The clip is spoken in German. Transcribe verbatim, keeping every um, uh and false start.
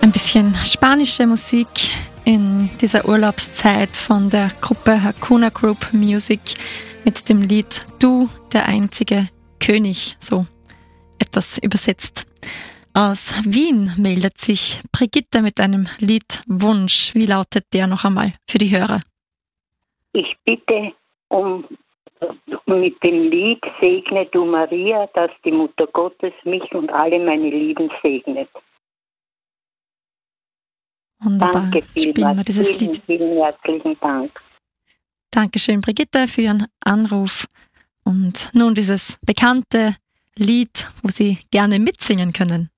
Ein bisschen spanische Musik in dieser Urlaubszeit von der Gruppe Hakuna Group Music mit dem Lied Du, der einzige König, so etwas übersetzt. Aus Wien meldet sich Brigitte mit einem Liedwunsch. Wie lautet der noch einmal für die Hörer? Ich bitte um mit dem Lied Segne du Maria, dass die Mutter Gottes mich und alle meine Lieben segnet. Wunderbar. Danke Spielen vielmals. wir dieses Vielen, Lied. vielen herzlichen Dank. Dankeschön, Brigitte, für Ihren Anruf. Und nun dieses bekannte Lied, wo Sie gerne mitsingen können.